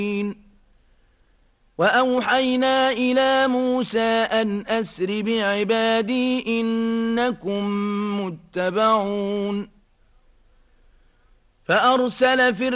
وأوحينا إلى موسى أن أسر بعبادي إنكم متبعون فأرسل